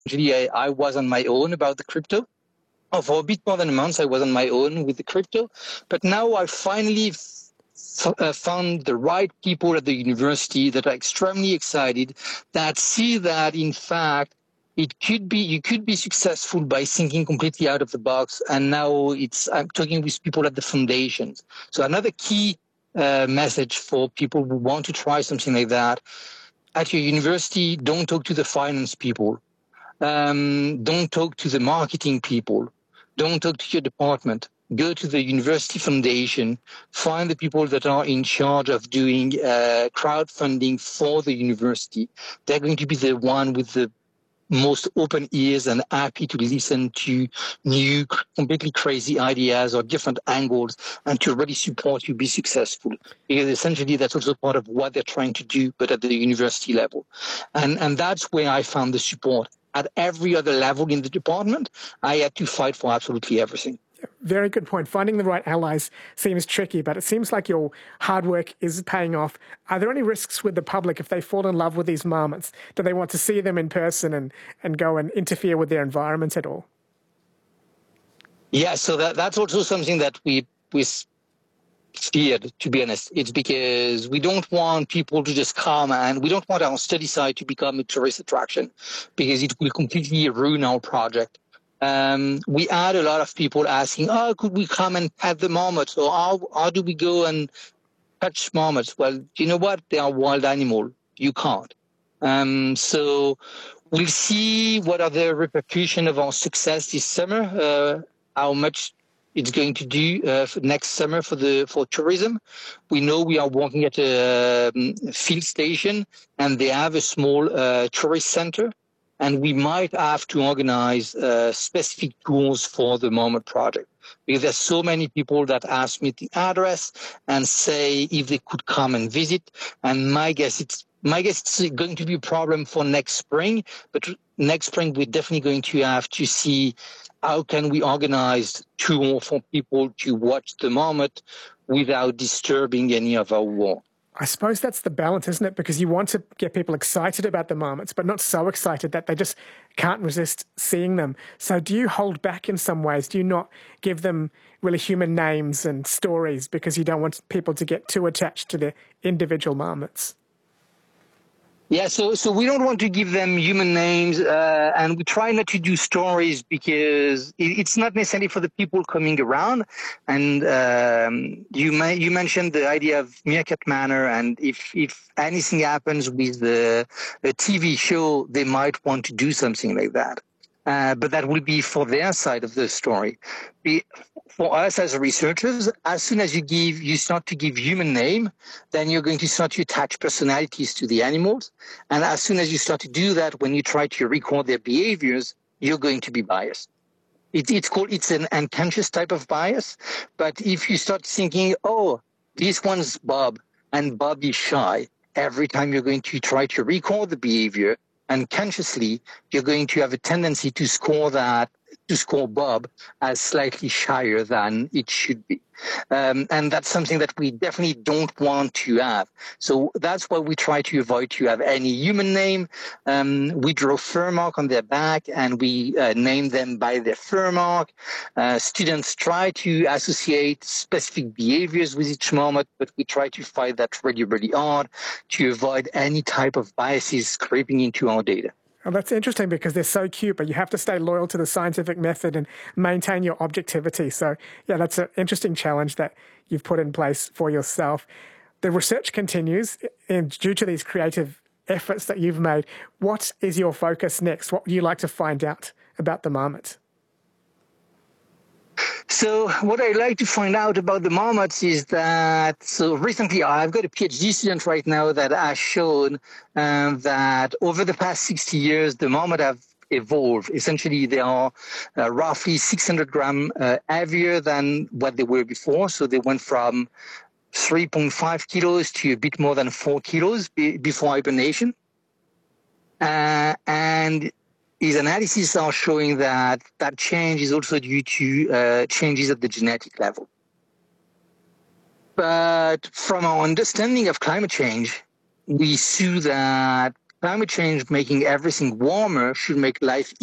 Actually, I was on my own about the crypto. Oh, for a bit more than a month, I was on my own with the crypto. But now I finally found the right people at the university that are extremely excited, that see that, in fact, you could be successful by thinking completely out of the box. And now I'm talking with people at the foundations. So another key message for people who want to try something like that: at your university, don't talk to the finance people. Don't talk to the marketing people. Don't talk to your department. Go to the university foundation. Find the people that are in charge of doing crowdfunding for the university. They're going to be the one with the most open ears and happy to listen to new, completely crazy ideas or different angles, and to really support you be successful. Because essentially that's also part of what they're trying to do, but at the university level. And that's where I found the support. At every other level in the department, I had to fight for absolutely everything. Very good point. Finding the right allies seems tricky, but it seems like your hard work is paying off. Are there any risks with the public if they fall in love with these marmots? Do they want to see them in person and go and interfere with their environment at all? Yeah, so that's also something that we feared, to be honest. It's because we don't want people to just come, and we don't want our study site to become a tourist attraction, because it will completely ruin our project. We had a lot of people asking, oh, could we come and pet the marmots? Or how do we go and touch marmots? Well, you know what? They are wild animal. You can't. So we'll see what are the repercussions of our success this summer, how much it's going to do for next summer for tourism. We know we are working at a field station, and they have a small tourist center. And we might have to organize specific tours for the Marmot project, because there's so many people that ask me the address and say if they could come and visit. And my guess it's going to be a problem for next spring. But next spring, we're definitely going to have to see how can we organize tour for people to watch the Marmot without disturbing any of our work. I suppose that's the balance, isn't it? Because you want to get people excited about the marmots, but not so excited that they just can't resist seeing them. So do you hold back in some ways? Do you not give them really human names and stories because you don't want people to get too attached to the individual marmots? Yeah, so we don't want to give them human names, and we try not to do stories because it's not necessarily for the people coming around. And you mentioned the idea of Meerkat Manor, and if anything happens with the TV show, they might want to do something like that. But that will be for their side of the story. For us as researchers, as soon as you start to give human name, then you're going to start to attach personalities to the animals. And as soon as you start to do that, when you try to record their behaviors, you're going to be biased. It's an unconscious type of bias. But if you start thinking, oh, this one's Bob, and Bob is shy, every time you're going to try to record the behavior, unconsciously, you're going to have a tendency to score Bob as slightly shyer than it should be. And that's something that we definitely don't want to have. So that's why we try to avoid to have any human name. We draw fur mark on their back, and we name them by their fur mark. Students try to associate specific behaviors with each marmot, but we try to fight that really, really hard to avoid any type of biases creeping into our data. Well, that's interesting because they're so cute, but you have to stay loyal to the scientific method and maintain your objectivity. So, yeah, that's an interesting challenge that you've put in place for yourself. The research continues, and due to these creative efforts that you've made, what is your focus next? What would you like to find out about the marmot? So what I like to find out about the marmots is that, so recently I've got a PhD student right now that has shown that over the past 60 years, the marmot have evolved. Essentially, they are roughly 600 grams heavier than what they were before. So they went from 3.5 kilos to a bit more than 4 kilos before hibernation. And his analyses are showing that change is also due to changes at the genetic level. But from our understanding of climate change, we see that climate change making everything warmer should make life